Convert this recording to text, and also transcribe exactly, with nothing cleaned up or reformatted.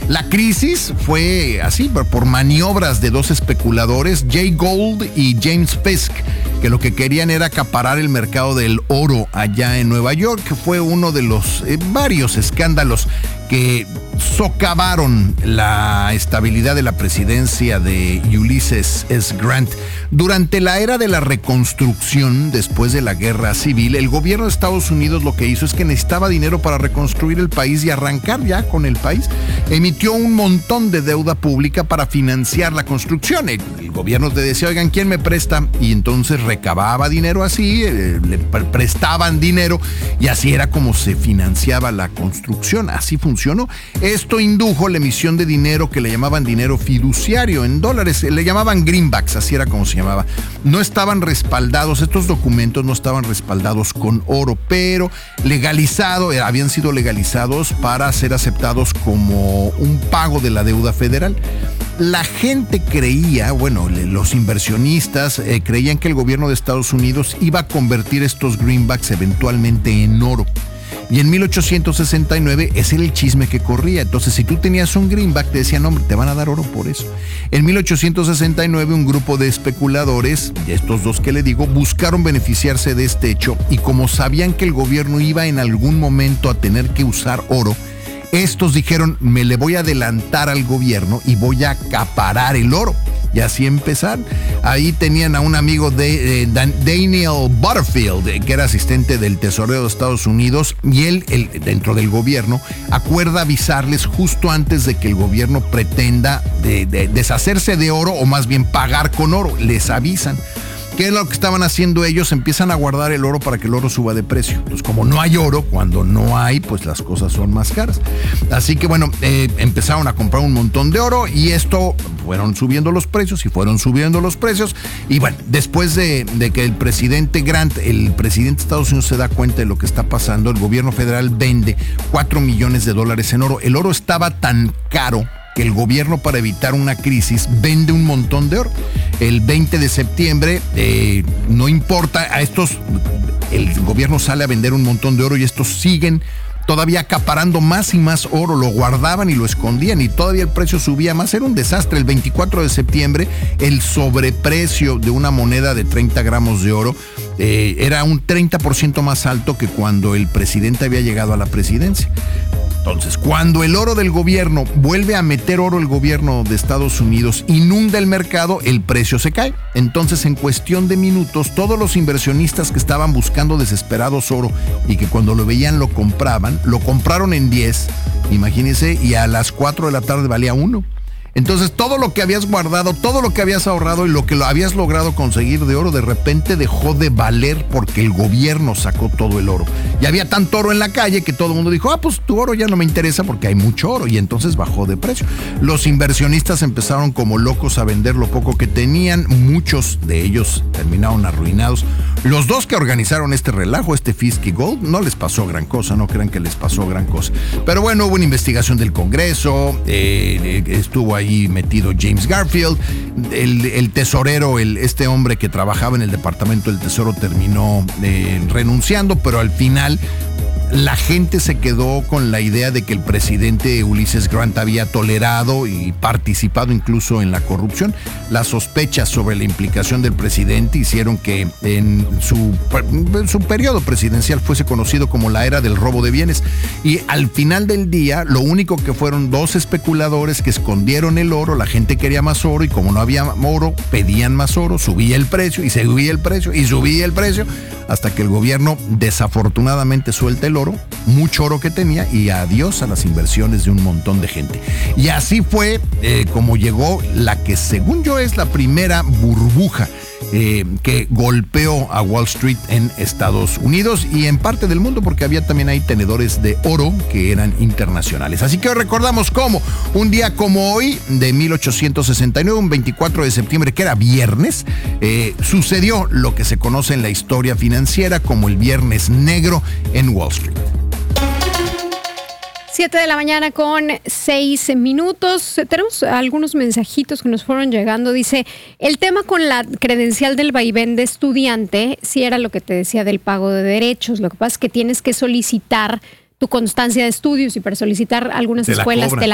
La crisis fue así, por maniobras de dos especuladores, Jay Gould y James Fisk, que lo que querían era acaparar el mercado del oro allá en Nueva York, que fue uno de los eh, varios escándalos que socavaron la estabilidad de la presidencia de Ulysses S. Grant. Durante la era de la reconstrucción, después de la guerra civil, el gobierno de Estados Unidos lo que hizo es que necesitaba dinero para reconstruir el país y arrancar ya con el país. Emitió un montón de deuda pública para financiar la construcción. El, el gobierno te decía, oigan, ¿quién me presta? Y entonces recababa dinero así, eh, le prestaban dinero y así era como se financiaba la construcción. Así funcionó. Esto indujo la emisión de dinero que le llamaban dinero fiduciario en dólares, le llamaban greenbacks, así era como se llamaba. No estaban respaldados, estos documentos no estaban respaldados con oro, pero legalizado, habían sido legalizados para ser aceptados como un pago de la deuda federal. La gente creía, bueno, los inversionistas eh, creían que el gobierno de Estados Unidos iba a convertir estos greenbacks eventualmente en oro. Y en mil ochocientos sesenta y nueve ese era el chisme que corría. Entonces, si tú tenías un greenback, te decían, hombre, te van a dar oro por eso. En mil ochocientos sesenta y nueve, un grupo de especuladores, estos dos que le digo, buscaron beneficiarse de este hecho y como sabían que el gobierno iba en algún momento a tener que usar oro, estos dijeron, me le voy a adelantar al gobierno y voy a acaparar el oro. Y así empezaron. Ahí tenían a un amigo de eh, Daniel Butterfield, eh, que era asistente del tesorero de Estados Unidos, y él, él, dentro del gobierno, acuerda avisarles justo antes de que el gobierno pretenda de, de deshacerse de oro, o más bien pagar con oro. Les avisan. ¿Qué es lo que estaban haciendo ellos? Empiezan a guardar el oro para que el oro suba de precio. Entonces, como no hay oro, cuando no hay, pues las cosas son más caras. Así que, bueno, eh, empezaron a comprar un montón de oro y esto fueron subiendo los precios y fueron subiendo los precios. Y bueno, después de, de que el presidente Grant, el presidente de Estados Unidos se da cuenta de lo que está pasando, el gobierno federal vende cuatro millones de dólares en oro. El oro estaba tan caro que el gobierno, para evitar una crisis, vende un montón de oro. El veinte de septiembre, eh, no importa, a estos, el gobierno sale a vender un montón de oro y estos siguen todavía acaparando más y más oro, lo guardaban y lo escondían y todavía el precio subía más. Era un desastre. El veinticuatro de septiembre, el sobreprecio de una moneda de treinta gramos de oro eh, era un treinta por ciento más alto que cuando el presidente había llegado a la presidencia. Entonces, cuando el oro del gobierno vuelve a meter oro el gobierno de Estados Unidos, inunda el mercado, el precio se cae. Entonces, en cuestión de minutos, todos los inversionistas que estaban buscando desesperados oro y que cuando lo veían lo compraban, lo compraron en diez, imagínense, y a las cuatro de la tarde valía uno. Entonces, todo lo que habías guardado, todo lo que habías ahorrado y lo que lo habías logrado conseguir de oro, de repente dejó de valer porque el gobierno sacó todo el oro. Y había tanto oro en la calle que todo el mundo dijo, ah, pues tu oro ya no me interesa porque hay mucho oro. Y entonces bajó de precio. Los inversionistas empezaron como locos a vender lo poco que tenían. Muchos de ellos terminaron arruinados. Los dos que organizaron este relajo, este Fisk y Gould, no les pasó gran cosa, no crean que les pasó gran cosa. Pero bueno, hubo una investigación del Congreso, eh, estuvo ahí metido James Garfield, el, el tesorero, el, este hombre que trabajaba en el Departamento del Tesoro terminó eh, renunciando, pero al final la gente se quedó con la idea de que el presidente Ulysses Grant había tolerado y participado incluso en la corrupción. Las sospechas sobre la implicación del presidente hicieron que en su, en su periodo presidencial fuese conocido como la era del robo de bienes. Y al final del día, lo único que fueron dos especuladores que escondieron el oro. La gente quería más oro y como no había oro, pedían más oro, subía el precio y subía el precio y subía el precio, hasta que el gobierno desafortunadamente suelta el oro, mucho oro que tenía, y adiós a las inversiones de un montón de gente. Y así fue eh, como llegó la que según yo es la primera burbuja eh, que golpeó a Wall Street en Estados Unidos y en parte del mundo, porque había también ahí tenedores de oro que eran internacionales. Así que hoy recordamos cómo un día como hoy de mil ochocientos sesenta y nueve, un veinticuatro de septiembre, que era viernes, eh, sucedió lo que se conoce en la historia financiera como el Viernes Negro en Wall Street. Siete de la mañana con seis minutos. Tenemos algunos mensajitos que nos fueron llegando. Dice, el tema con la credencial del vaivén de estudiante, sí era lo que te decía del pago de derechos. Lo que pasa es que tienes que solicitar tu constancia de estudios y para solicitar algunas te escuelas te la